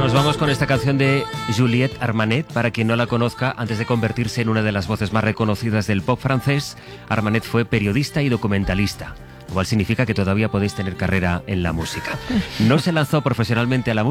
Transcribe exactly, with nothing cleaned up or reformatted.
Nos vamos con esta canción de Juliette Armanet. Para quien no la conozca, antes de convertirse en una de las voces más reconocidas del pop francés, Armanet fue periodista y documentalista, lo cual significa que todavía podéis tener carrera en la música. No se lanzó profesionalmente a la música,